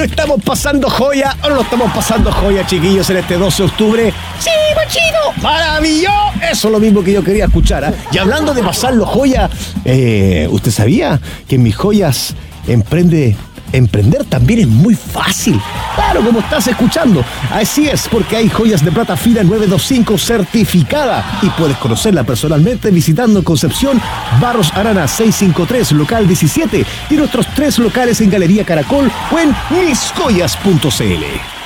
estamos pasando joya o no lo estamos pasando joya, chiquillos, en este 12 de octubre? ¡Sí, Machito! ¡Maravilloso! Eso es lo mismo que yo quería escuchar, ¿eh? Y hablando de pasarlo joya, ¿usted sabía que en mis joyas emprender también es muy fácil? Claro, como estás escuchando. Así es, porque hay joyas de plata fina 925 certificada y puedes conocerla personalmente visitando Concepción, Barros Arana 653, local 17 y nuestros 3 locales en Galería Caracol o en misjoyas.cl.